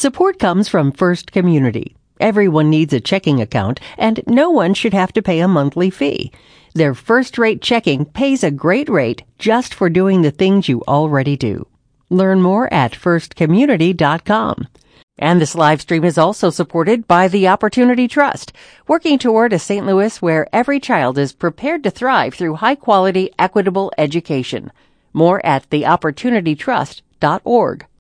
Support comes from First Community. Everyone needs a checking account, and no one should have to pay a monthly fee. Their first-rate checking pays a great rate just for doing the things you already do. Learn more at firstcommunity.com. And this live stream is also supported by the Opportunity Trust, working toward a St. Louis where every child is prepared to thrive through high-quality, equitable education. More at theopportunitytrust.org.